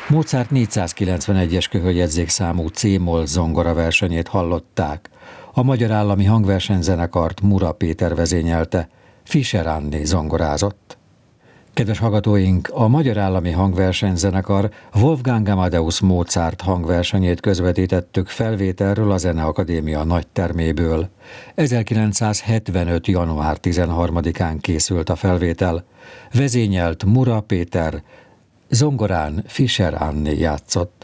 Mozart 491-es köhögjegyzékszámú C-moll zongora versenyét hallották. A Magyar Állami Hangversenyzenekart Mura Péter vezényelte, Fischer Anni zongorázott. Kedves hallgatóink, a Magyar Állami Hangversenyzenekar Wolfgang Amadeus Mozart hangversenyét közvetítettük felvételről a Zeneakadémia nagyterméből. 1975. január 13-án készült a felvétel. Vezényelt Mura Péter, zongorán Fischer Anni játszott.